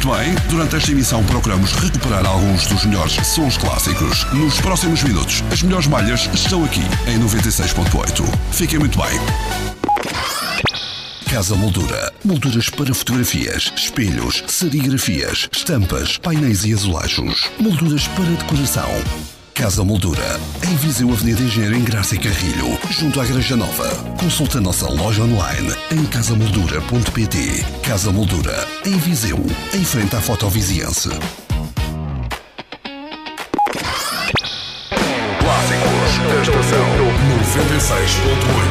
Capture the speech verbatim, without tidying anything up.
Muito bem, durante esta emissão procuramos recuperar alguns dos melhores sons clássicos. Nos próximos minutos, as melhores malhas estão aqui em noventa e seis ponto oito. Fiquem muito bem. Casa Moldura. Molduras para fotografias, espelhos, serigrafias, estampas, painéis e azulejos. Molduras para decoração. Casa Moldura. Em Viseu, Avenida Engenheiro Ingraça e Carrilho, junto à Igreja Nova. Consulta a nossa loja online em casa moldura ponto pt. Casa Moldura. Em Viseu, em frente à Fotoviziense. Clássicos da estação noventa e seis ponto oito.